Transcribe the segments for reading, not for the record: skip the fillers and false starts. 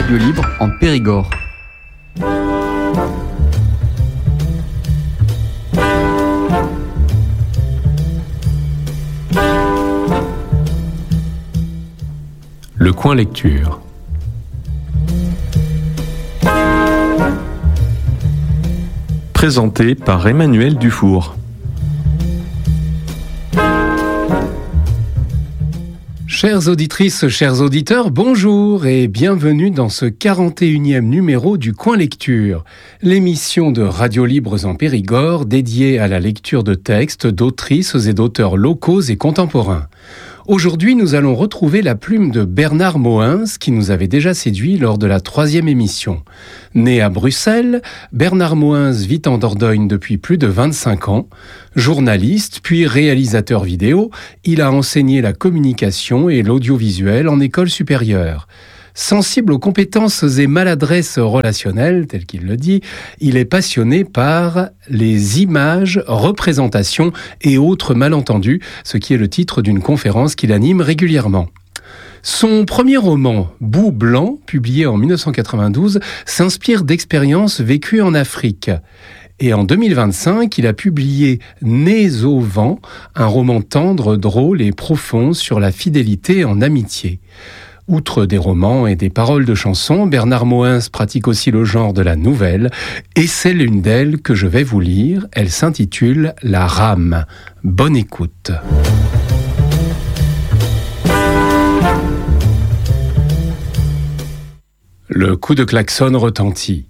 Radio Libre en Périgord. Le coin lecture. Présenté par Emmanuel Dufour. Chères auditrices, chers auditeurs, bonjour et bienvenue dans ce 41e numéro du Coin Lecture, l'émission de Radio Libres en Périgord dédiée à la lecture de textes d'autrices et d'auteurs locaux et contemporains. Aujourd'hui, nous allons retrouver la plume de Bernard Moens, qui nous avait déjà séduit lors de la 3e émission. Né à Bruxelles, Bernard Moens vit en Dordogne depuis plus de 25 ans. Journaliste, puis réalisateur vidéo, il a enseigné la communication et l'audiovisuel en école supérieure. Sensible aux compétences et maladresses relationnelles, tel qu'il le dit, il est passionné par les images, représentations et autres malentendus, ce qui est le titre d'une conférence qu'il anime régulièrement. Son premier roman, Bout blanc, publié en 1992, s'inspire d'expériences vécues en Afrique. Et en 2025, il a publié Nés au vent, un roman tendre, drôle et profond sur la fidélité en amitié. Outre des romans et des paroles de chansons, Bernard Moens pratique aussi le genre de la nouvelle, et c'est l'une d'elles que je vais vous lire. Elle s'intitule La Rame. Bonne écoute. Le coup de klaxon retentit.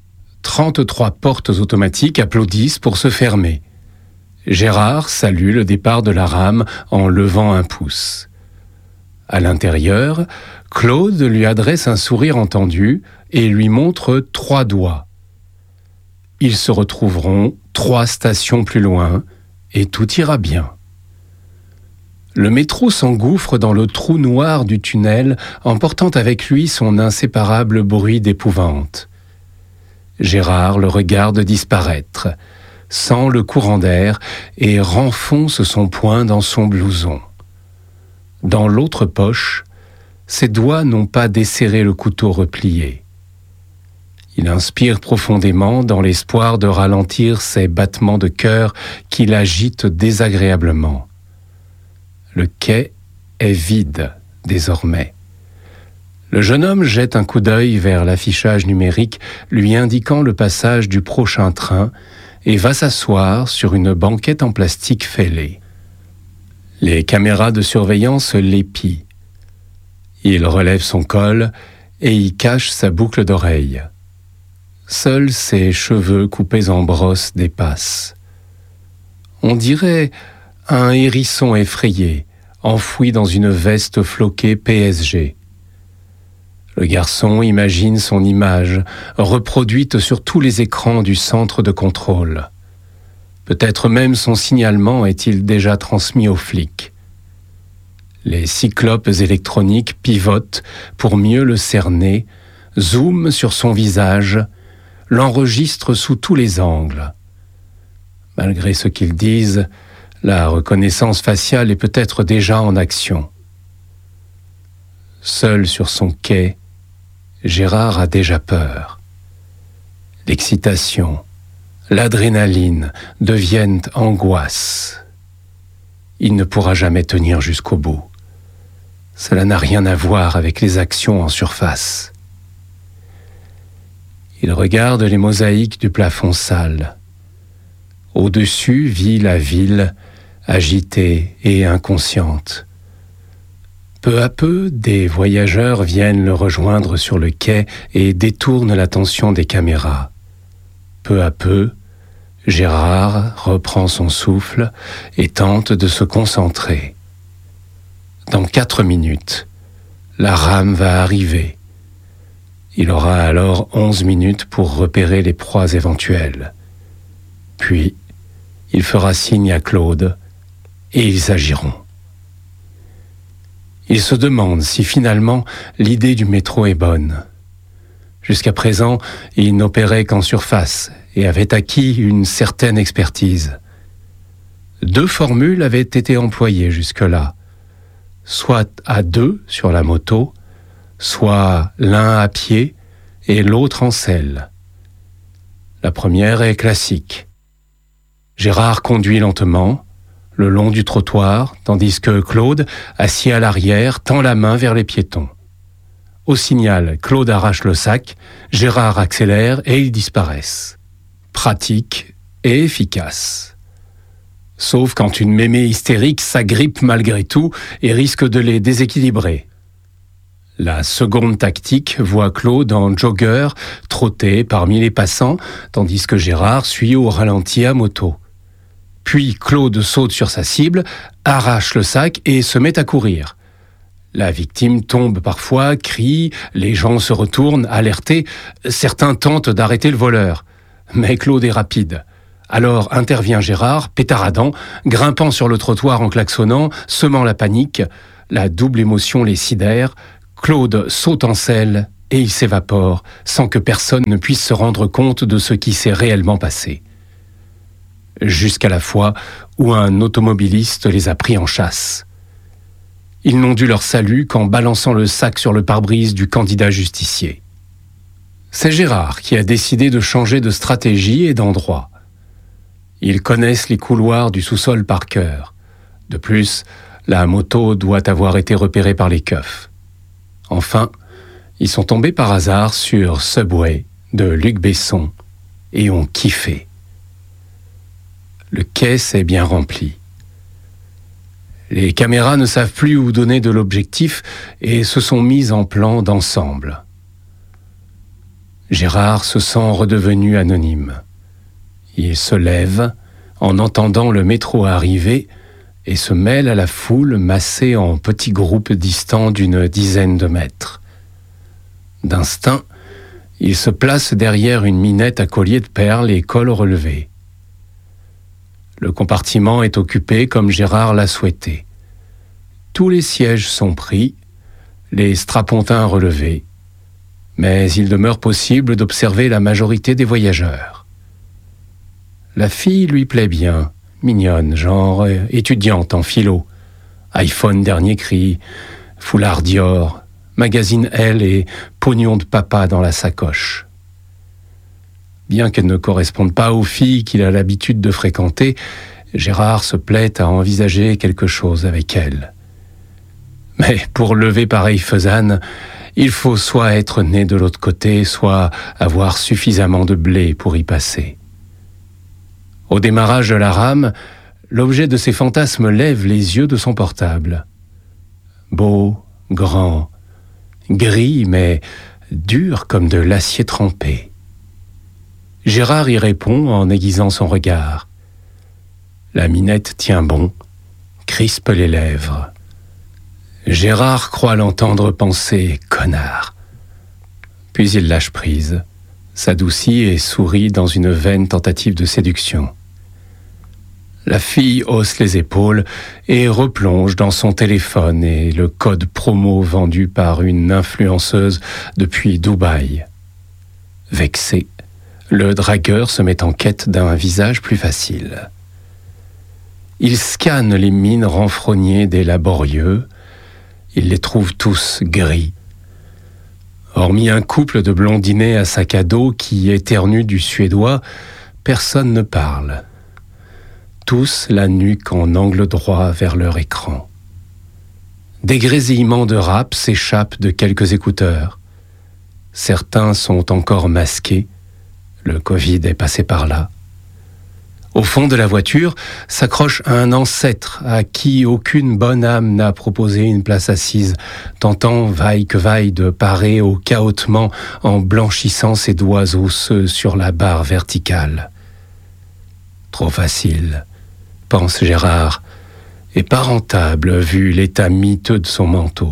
33 portes automatiques applaudissent pour se fermer. Gérard salue le départ de la rame en levant un pouce. À l'intérieur, Claude lui adresse un sourire entendu et lui montre 3 doigts. Ils se retrouveront 3 stations plus loin et tout ira bien. Le métro s'engouffre dans le trou noir du tunnel, emportant avec lui son inséparable bruit d'épouvante. Gérard le regarde disparaître, sent le courant d'air et renfonce son poing dans son blouson. Dans l'autre poche, ses doigts n'ont pas desserré le couteau replié. Il inspire profondément dans l'espoir de ralentir ses battements de cœur qui l'agitent désagréablement. Le quai est vide désormais. Le jeune homme jette un coup d'œil vers l'affichage numérique lui indiquant le passage du prochain train et va s'asseoir sur une banquette en plastique fêlée. Les caméras de surveillance l'épient. Il relève son col et y cache sa boucle d'oreille. Seuls ses cheveux coupés en brosse dépassent. On dirait un hérisson effrayé, enfoui dans une veste floquée PSG. Le garçon imagine son image, reproduite sur tous les écrans du centre de contrôle. Peut-être même son signalement est-il déjà transmis aux flics. Les cyclopes électroniques pivotent pour mieux le cerner, zooment sur son visage, l'enregistrent sous tous les angles. Malgré ce qu'ils disent, la reconnaissance faciale est peut-être déjà en action. Seul sur son quai, Gérard a déjà peur. L'excitation, l'adrénaline deviennent angoisse. Il ne pourra jamais tenir jusqu'au bout. Cela n'a rien à voir avec les actions en surface. Il regarde les mosaïques du plafond sale. Au-dessus vit la ville, agitée et inconsciente. Peu à peu, des voyageurs viennent le rejoindre sur le quai et détournent l'attention des caméras. Peu à peu, Gérard reprend son souffle et tente de se concentrer. Dans 4 minutes, la rame va arriver. Il aura alors 11 minutes pour repérer les proies éventuelles. Puis, il fera signe à Claude et ils agiront. Il se demande si finalement l'idée du métro est bonne. Jusqu'à présent, il n'opérait qu'en surface et avait acquis une certaine expertise. 2 formules avaient été employées jusque-là, soit à 2 sur la moto, soit l'un à pied et l'autre en selle. La première est classique. Gérard conduit lentement, le long du trottoir, tandis que Claude, assis à l'arrière, tend la main vers les piétons. Au signal, Claude arrache le sac, Gérard accélère et ils disparaissent. Pratique et efficace. Sauf quand une mémé hystérique s'agrippe malgré tout et risque de les déséquilibrer. La seconde tactique voit Claude en jogger trotter parmi les passants, tandis que Gérard suit au ralenti à moto. Puis Claude saute sur sa cible, arrache le sac et se met à courir. La victime tombe parfois, crie, les gens se retournent, alertés, certains tentent d'arrêter le voleur. Mais Claude est rapide. Alors intervient Gérard, pétaradant, grimpant sur le trottoir en klaxonnant, semant la panique. La double émotion les sidère. Claude saute en selle et il s'évapore, sans que personne ne puisse se rendre compte de ce qui s'est réellement passé. Jusqu'à la fois où un automobiliste les a pris en chasse. Ils n'ont dû leur salut qu'en balançant le sac sur le pare-brise du candidat justicier. C'est Gérard qui a décidé de changer de stratégie et d'endroit. Ils connaissent les couloirs du sous-sol par cœur. De plus, la moto doit avoir été repérée par les keufs. Enfin, ils sont tombés par hasard sur Subway de Luc Besson et ont kiffé. Le quai s'est bien rempli. Les caméras ne savent plus où donner de l'objectif et se sont mises en plan d'ensemble. Gérard se sent redevenu anonyme. Il se lève en entendant le métro arriver et se mêle à la foule massée en petits groupes distants d'une dizaine de mètres. D'instinct, il se place derrière une minette à collier de perles et col relevé. Le compartiment est occupé comme Gérard l'a souhaité. Tous les sièges sont pris, les strapontins relevés, mais il demeure possible d'observer la majorité des voyageurs. La fille lui plaît bien, mignonne, genre étudiante en philo, iPhone dernier cri, foulard Dior, magazine Elle et pognon de papa dans la sacoche. Bien qu'elle ne corresponde pas aux filles qu'il a l'habitude de fréquenter, Gérard se plaît à envisager quelque chose avec elle. Mais pour lever pareille faisane, il faut soit être né de l'autre côté, soit avoir suffisamment de blé pour y passer. Au démarrage de la rame, l'objet de ses fantasmes lève les yeux de son portable. Beau, grand, gris mais dur comme de l'acier trempé. Gérard y répond en aiguisant son regard. La minette tient bon, crispe les lèvres. Gérard croit l'entendre penser « connard ». Puis il lâche prise, s'adoucit et sourit dans une vaine tentative de séduction. La fille hausse les épaules et replonge dans son téléphone et le code promo vendu par une influenceuse depuis Dubaï. Vexé, le dragueur se met en quête d'un visage plus facile. Il scanne les mines renfrognées des laborieux. Il les trouve tous gris. Hormis un couple de blondinets à sac à dos qui éternuent du suédois, personne ne parle. Tous la nuque en angle droit vers leur écran. Des grésillements de rap s'échappent de quelques écouteurs. Certains sont encore masqués. Le Covid est passé par là. Au fond de la voiture s'accroche un ancêtre à qui aucune bonne âme n'a proposé une place assise, tentant vaille que vaille de parer au cahotement en blanchissant ses doigts osseux sur la barre verticale. Trop facile, pense Gérard, et pas rentable vu l'état miteux de son manteau.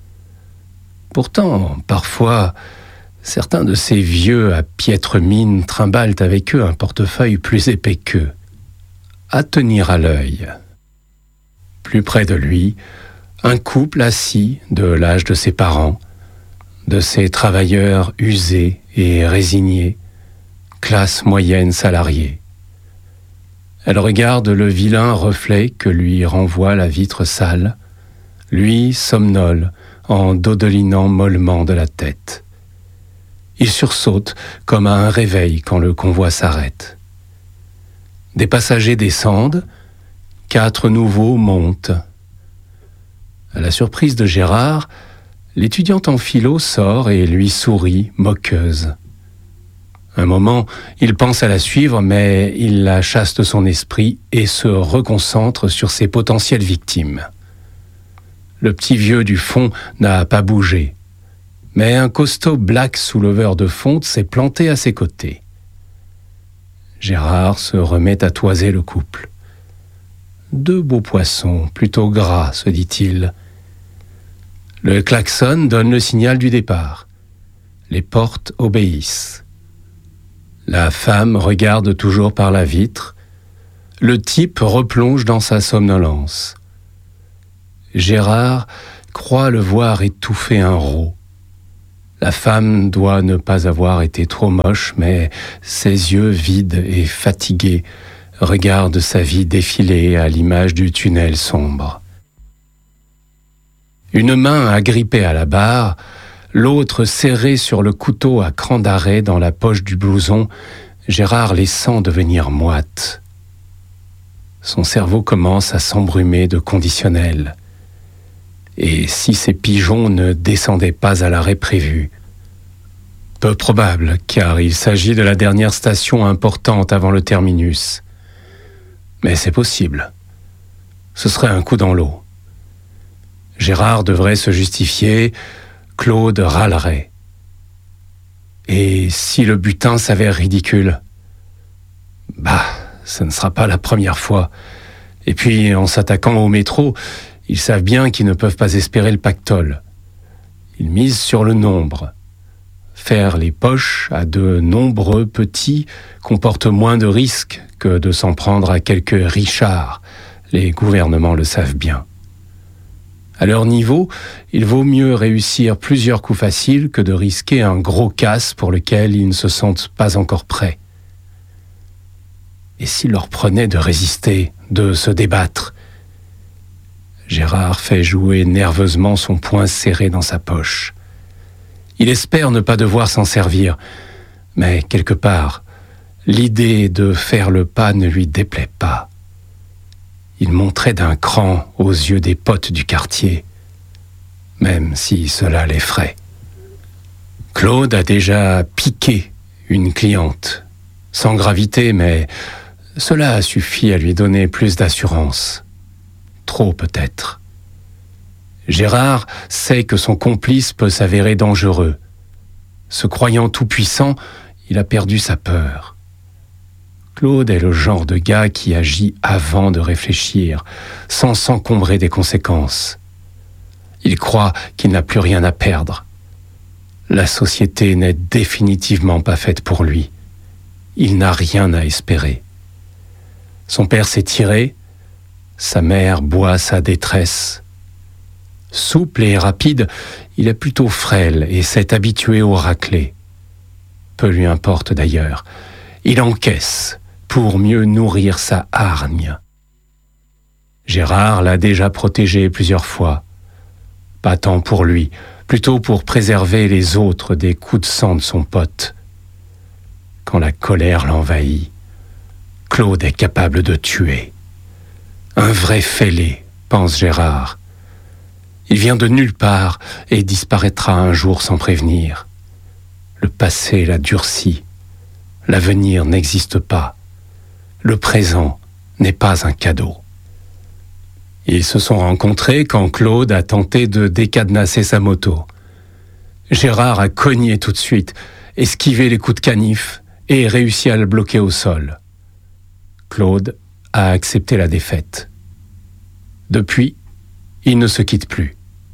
Pourtant, parfois, certains de ces vieux à piètre mine trimballent avec eux un portefeuille plus épais qu'eux. À tenir à l'œil. Plus près de lui, un couple assis de l'âge de ses parents, de ces travailleurs usés et résignés, classe moyenne salariée. Elle regarde le vilain reflet que lui renvoie la vitre sale. Lui somnole en dodelinant mollement de la tête. Il sursaute comme à un réveil quand le convoi s'arrête. Des passagers descendent, 4 nouveaux montent. À la surprise de Gérard, l'étudiante en philo sort et lui sourit, moqueuse. Un moment, il pense à la suivre, mais il la chasse de son esprit et se reconcentre sur ses potentielles victimes. Le petit vieux du fond n'a pas bougé, mais un costaud black souleveur de fonte s'est planté à ses côtés. Gérard se remet à toiser le couple. 2 beaux poissons, plutôt gras, se dit-il. Le klaxon donne le signal du départ. Les portes obéissent. La femme regarde toujours par la vitre. Le type replonge dans sa somnolence. Gérard croit le voir étouffer un rot. La femme doit ne pas avoir été trop moche, mais ses yeux vides et fatigués regardent sa vie défiler à l'image du tunnel sombre. Une main agrippée à la barre, l'autre serrée sur le couteau à cran d'arrêt dans la poche du blouson, Gérard les sent devenir moites. Son cerveau commence à s'embrumer de conditionnels. Et si ces pigeons ne descendaient pas à l'arrêt prévu? Peu probable, car il s'agit de la dernière station importante avant le terminus. Mais c'est possible. Ce serait un coup dans l'eau. Gérard devrait se justifier, Claude râlerait. Et si le butin s'avère ridicule? Ce ne sera pas la première fois. Et puis, en s'attaquant au métro, ils savent bien qu'ils ne peuvent pas espérer le pactole. Ils misent sur le nombre. Faire les poches à de nombreux petits comporte moins de risques que de s'en prendre à quelques richards. Les gouvernements le savent bien. À leur niveau, il vaut mieux réussir plusieurs coups faciles que de risquer un gros casse pour lequel ils ne se sentent pas encore prêts. Et s'il leur prenait de résister, de se débattre? Gérard fait jouer nerveusement son poing serré dans sa poche. Il espère ne pas devoir s'en servir, mais quelque part, l'idée de faire le pas ne lui déplaît pas. Il monterait d'un cran aux yeux des potes du quartier, même si cela l'effraie. Claude a déjà piqué une cliente, sans gravité, mais cela a suffi à lui donner plus d'assurance. Trop peut-être. Gérard sait que son complice peut s'avérer dangereux. Se croyant tout-puissant, il a perdu sa peur. Claude est le genre de gars qui agit avant de réfléchir, sans s'encombrer des conséquences. Il croit qu'il n'a plus rien à perdre. La société n'est définitivement pas faite pour lui. Il n'a rien à espérer. Son père s'est tiré, sa mère boit sa détresse. Souple et rapide, il est plutôt frêle et s'est habitué au raclé. Peu lui importe d'ailleurs. Il encaisse pour mieux nourrir sa hargne. Gérard l'a déjà protégé plusieurs fois. Pas tant pour lui, plutôt pour préserver les autres des coups de sang de son pote. Quand la colère l'envahit, Claude est capable de tuer. Un vrai fêlé, pense Gérard. Il vient de nulle part et disparaîtra un jour sans prévenir. Le passé l'a durci. L'avenir n'existe pas. Le présent n'est pas un cadeau. Ils se sont rencontrés quand Claude a tenté de décadenasser sa moto. Gérard a cogné tout de suite, esquivé les coups de canif et réussi à le bloquer au sol. Claude a accepté la défaite. Depuis, ils ne se quittent plus.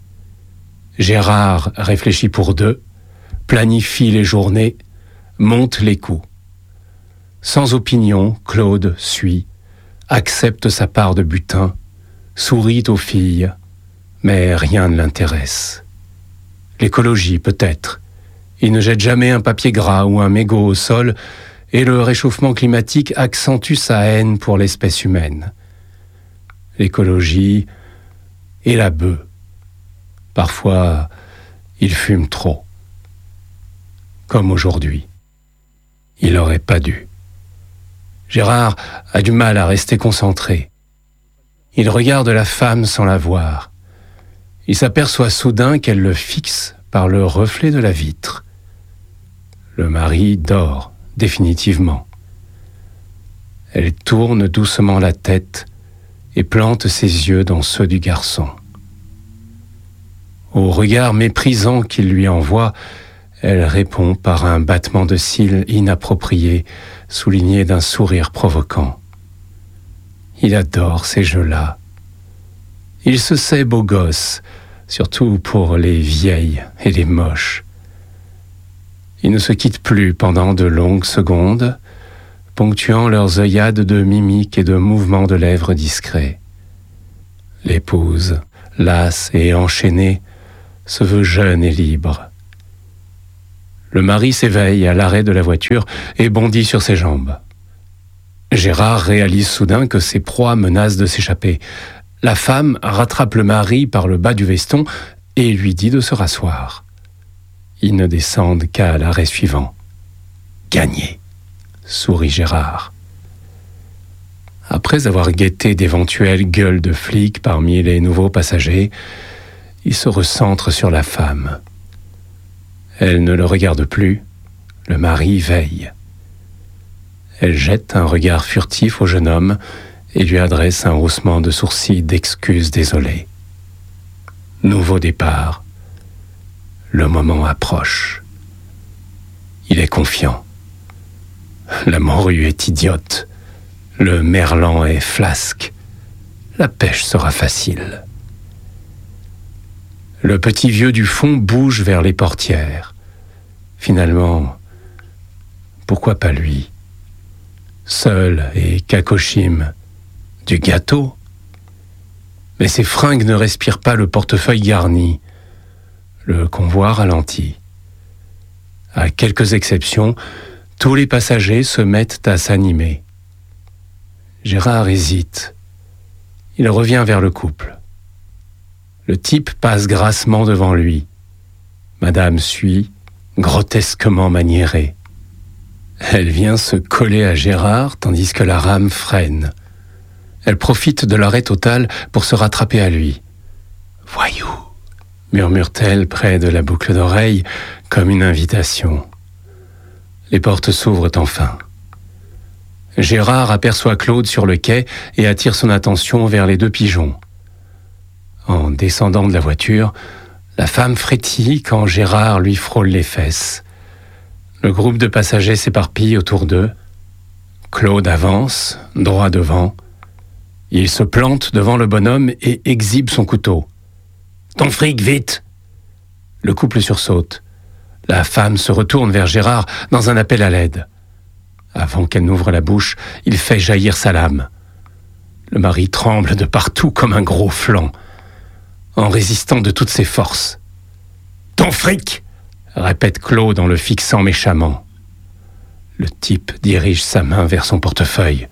Gérard réfléchit pour deux, planifie les journées, monte les coups. Sans opinion, Claude suit, accepte sa part de butin, sourit aux filles, mais rien ne l'intéresse. L'écologie peut-être. Il ne jette jamais un papier gras ou un mégot au sol, et le réchauffement climatique accentue sa haine pour l'espèce humaine. L'écologie et la bœuf. Parfois, il fume trop. Comme aujourd'hui. Il n'aurait pas dû. Gérard a du mal à rester concentré. Il regarde la femme sans la voir. Il s'aperçoit soudain qu'elle le fixe par le reflet de la vitre. Le mari dort définitivement. Elle tourne doucement la tête et plante ses yeux dans ceux du garçon. Au regard méprisant qu'il lui envoie, elle répond par un battement de cils inapproprié, souligné d'un sourire provoquant. Il adore ces jeux-là. Il se sait beau gosse, surtout pour les vieilles et les moches. Ils ne se quittent plus pendant de longues secondes, ponctuant leurs œillades de mimiques et de mouvements de lèvres discrets. L'épouse, lasse et enchaînée, se veut jeune et libre. Le mari s'éveille à l'arrêt de la voiture et bondit sur ses jambes. Gérard réalise soudain que ses proies menacent de s'échapper. La femme rattrape le mari par le bas du veston et lui dit de se rasseoir. Ils ne descendent qu'à l'arrêt suivant. Gagné, sourit Gérard. Après avoir guetté d'éventuelles gueules de flics parmi les nouveaux passagers, il se recentre sur la femme. Elle ne le regarde plus, le mari veille. Elle jette un regard furtif au jeune homme et lui adresse un haussement de sourcils d'excuse désolée. Nouveau départ. Le moment approche. Il est confiant. La morue est idiote. Le merlan est flasque. La pêche sera facile. Le petit vieux du fond bouge vers les portières. Finalement, pourquoi pas lui? Seul et Kakoshim, du gâteau. Mais ses fringues ne respirent pas le portefeuille garni. Le convoi ralentit. À quelques exceptions, tous les passagers se mettent à s'animer. Gérard hésite. Il revient vers le couple. Le type passe grassement devant lui. Madame suit, grotesquement maniérée. Elle vient se coller à Gérard tandis que la rame freine. Elle profite de l'arrêt total pour se rattraper à lui. « Voyou !» murmure-t-elle près de la boucle d'oreille comme une invitation. Les portes s'ouvrent enfin. Gérard aperçoit Claude sur le quai et attire son attention vers les deux pigeons. En descendant de la voiture, la femme frétille quand Gérard lui frôle les fesses. Le groupe de passagers s'éparpille autour d'eux. Claude avance, droit devant. Il se plante devant le bonhomme et exhibe son couteau. « Ton fric, vite !» Le couple sursaute. La femme se retourne vers Gérard dans un appel à l'aide. Avant qu'elle n'ouvre la bouche, il fait jaillir sa lame. Le mari tremble de partout comme un gros flanc, en résistant de toutes ses forces. « Ton fric !» répète Claude en le fixant méchamment. Le type dirige sa main vers son portefeuille.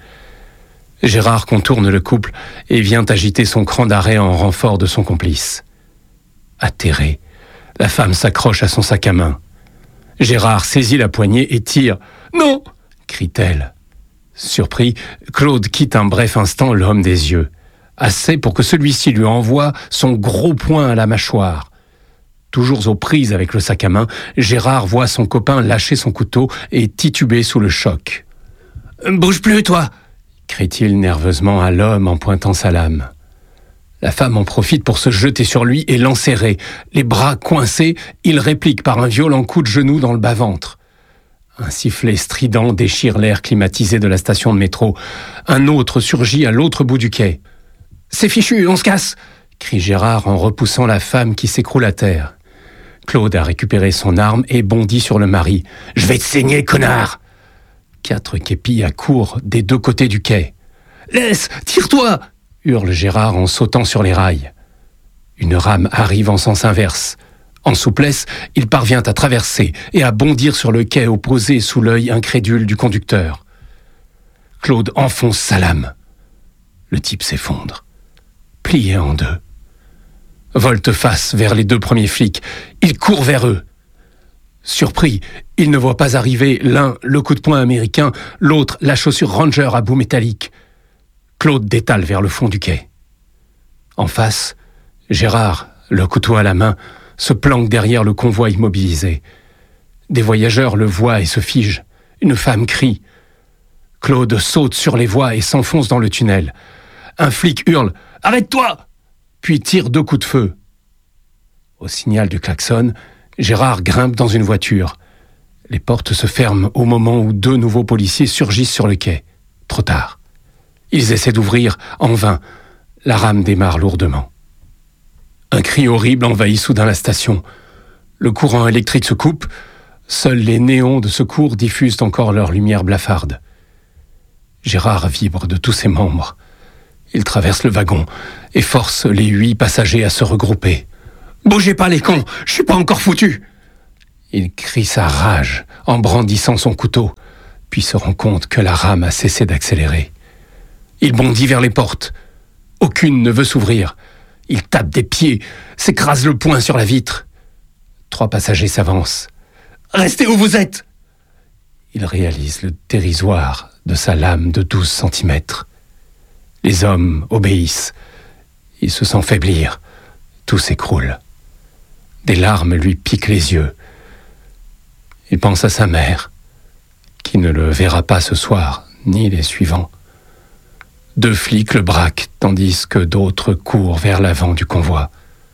Gérard contourne le couple et vient agiter son cran d'arrêt en renfort de son complice. Atterrée, la femme s'accroche à son sac à main. Gérard saisit la poignée et tire. « Non !» crie-t-elle. Surpris, Claude quitte un bref instant l'homme des yeux. Assez pour que celui-ci lui envoie son gros poing à la mâchoire. Toujours aux prises avec le sac à main, Gérard voit son copain lâcher son couteau et tituber sous le choc. « Bouge plus, toi !» crie-t-il nerveusement à l'homme en pointant sa lame. La femme en profite pour se jeter sur lui et l'enserrer. Les bras coincés, il réplique par un violent coup de genou dans le bas-ventre. Un sifflet strident déchire l'air climatisé de la station de métro. Un autre surgit à l'autre bout du quai. « C'est fichu, on se casse !» crie Gérard en repoussant la femme qui s'écroule à terre. Claude a récupéré son arme et bondit sur le mari. « Je vais te saigner, connard !» 4 képis accourent des deux côtés du quai. « Laisse, tire-toi !» hurle Gérard en sautant sur les rails. Une rame arrive en sens inverse. En souplesse, il parvient à traverser et à bondir sur le quai opposé sous l'œil incrédule du conducteur. Claude enfonce sa lame. Le type s'effondre, plié en deux. Volte-face vers les 2 premiers flics. Il court vers eux. Surpris, il ne voit pas arriver l'un le coup de poing américain, l'autre la chaussure Ranger à bout métallique. Claude détale vers le fond du quai. En face, Gérard, le couteau à la main, se planque derrière le convoi immobilisé. Des voyageurs le voient et se figent. Une femme crie. Claude saute sur les voies et s'enfonce dans le tunnel. Un flic hurle « Arrête-toi !» puis tire 2 coups de feu. Au signal du klaxon, Gérard grimpe dans une voiture. Les portes se ferment au moment où 2 nouveaux policiers surgissent sur le quai. Trop tard. Ils essaient d'ouvrir, en vain. La rame démarre lourdement. Un cri horrible envahit soudain la station. Le courant électrique se coupe. Seuls les néons de secours diffusent encore leur lumière blafarde. Gérard vibre de tous ses membres. Il traverse le wagon et force les 8 passagers à se regrouper. « Bougez pas les cons, je suis pas encore foutu !» Il crie sa rage en brandissant son couteau, puis se rend compte que la rame a cessé d'accélérer. Il bondit vers les portes. Aucune ne veut s'ouvrir. Il tape des pieds, s'écrase le poing sur la vitre. 3 passagers s'avancent. « Restez où vous êtes !» Il réalise le dérisoire de sa lame de 12 cm. Les hommes obéissent. Il se sent faiblir. Tout s'écroule. Des larmes lui piquent les yeux. Il pense à sa mère, qui ne le verra pas ce soir, ni les suivants. 2 flics le braquent, tandis que d'autres courent vers l'avant du convoi.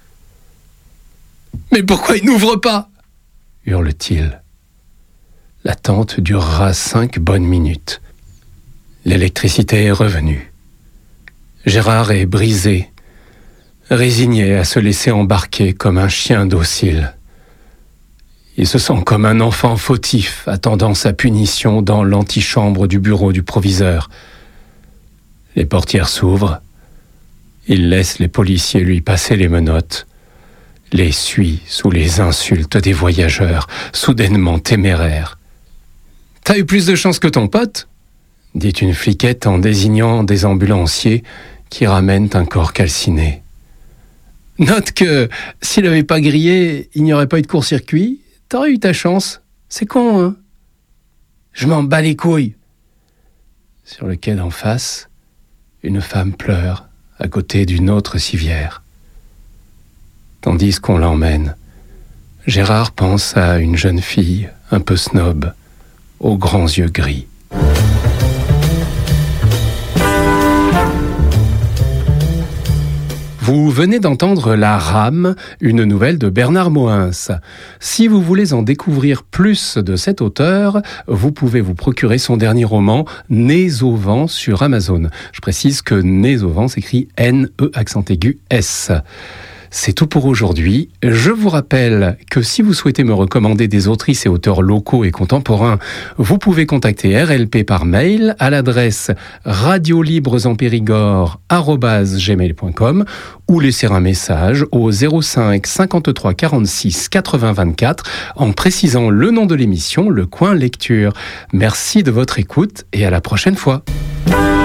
« Mais pourquoi il n'ouvre pas ?» hurle-t-il. L'attente durera 5 bonnes minutes. L'électricité est revenue. Gérard est brisé, résigné à se laisser embarquer comme un chien docile. Il se sent comme un enfant fautif attendant sa punition dans l'antichambre du bureau du proviseur. Les portières s'ouvrent. Il laisse les policiers lui passer les menottes, les suit sous les insultes des voyageurs, soudainement téméraires. « T'as eu plus de chance que ton pote ?» dit une fliquette en désignant des ambulanciers qui ramènent un corps calciné. « Note que s'il n'avait pas grillé, il n'y aurait pas eu de court-circuit. T'aurais eu ta chance. C'est con, hein ? Je m'en bats les couilles. » Sur le quai d'en face, une femme pleure à côté d'une autre civière. Tandis qu'on l'emmène, Gérard pense à une jeune fille un peu snob, aux grands yeux gris. Vous venez d'entendre La Rame, une nouvelle de Bernard Moïns. Si vous voulez en découvrir plus de cet auteur, vous pouvez vous procurer son dernier roman, Nez au vent, sur Amazon. Je précise que Nez au vent s'écrit N-E-S. C'est tout pour aujourd'hui. Je vous rappelle que si vous souhaitez me recommander des autrices et auteurs locaux et contemporains, vous pouvez contacter RLP par mail à l'adresse radiolibresenpérigord@gmail.com ou laisser un message au 05 53 46 80 24 en précisant le nom de l'émission, Le Coin Lecture. Merci de votre écoute et à la prochaine fois.